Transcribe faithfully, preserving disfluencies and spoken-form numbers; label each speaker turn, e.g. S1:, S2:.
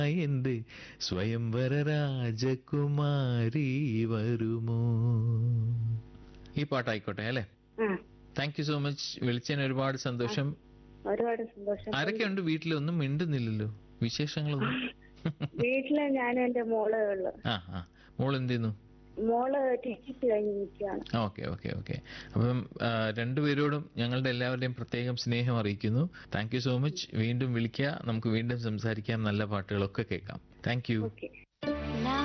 S1: എന്റെ സ്വയംവര രാജകുമാരി വരുമോ. ഈ പാട്ടായിക്കോട്ടെ അല്ലേ? Thank you so much. വിളിച്ചതിന് ഒരുപാട് സന്തോഷം.
S2: ഒരുപാട് സന്തോഷം.
S1: ആരൊക്കെയുണ്ട് വീട്ടിലൊന്നും മിണ്ടുന്നില്ലല്ലോ, വിശേഷങ്ങളൊന്നും?
S2: വീട്ടില് ഞാനും എന്റെ മോളേ ഉള്ളു.
S1: ആ ആ മോൾ എന്ത് ചെയ്യുന്നു?
S2: മോള് ടീച്ചേഴ്സ് കഴിഞ്ഞ് നിൽക്കുകയാണ്.
S1: Okay okay okay. അപ്പം രണ്ടുപേരോടും ഞങ്ങളുടെ എല്ലാവരുടെയും പ്രത്യേകം സ്നേഹം അറിയിക്കുന്നു. Thank you so much. വീണ്ടും വിളിക്കുക, നമുക്ക് വീണ്ടും സംസാരിക്കാം, നല്ല പാട്ടുകളൊക്കെ കേൾക്കാം. Thank you.
S2: ഓക്കെ.